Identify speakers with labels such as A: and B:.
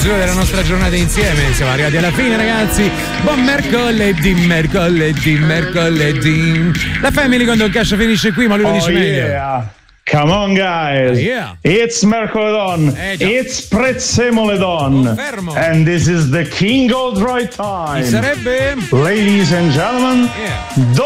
A: chiusura della nostra giornata insieme. Siamo arrivati alla fine, ragazzi. Buon mercoledì. La Family con Don Cascio finisce qui, ma lui lo dice meglio.
B: Yeah. Come on guys, It's Mercoledon, it's Prezzemoledon, and this is the King of Dry Time.
A: Sarebbe?
B: Ladies and gentlemen, Don